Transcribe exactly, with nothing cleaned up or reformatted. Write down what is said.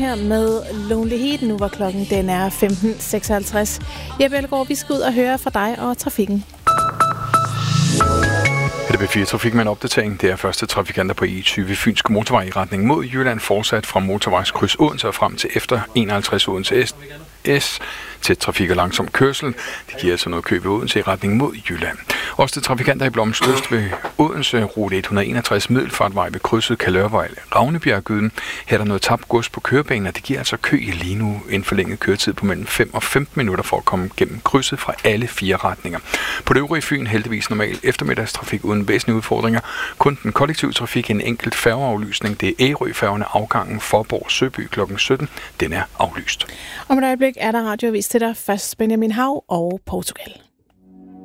Her med Lonely Heat. Nu var klokken, den er femten seksoghalvtreds. Jeppe Ellegaard, vi skal ud og høre fra dig og trafikken. Det er B fire Trafik med en opdatering. Det er første trafikanter på E tyve Fynske Motorvej i retning mod Jylland, fortsat fra motorvejskryds Odense og frem til efter enoghalvtreds Odense S. S til trafik og langsom kørsel. Det giver altså noget kø ved Odense i retning mod Jylland. Også til trafikanter i Blommens Øst ved Odense, rute et hundrede og enogtres Middelfartvej ved krydset Kalørvej Ravnebjerggyden. Her er der noget tabt gods på kørebanen, og det giver altså kø i lige nu en forlænget køretid på mellem fem og femten minutter for at komme gennem krydset fra alle fire retninger. På det øvrige Fyn heldigvis normal eftermiddagstrafik uden væsentlige udfordringer. Kun den kollektive trafik, en enkelt færgeaflysning, det er Ærø-færgerne afgangen Forborg Søby klokken sytten. Den er aflyst. Om et øjeblik er der radioavis til dig. Først Benjamin Hav og Portugal.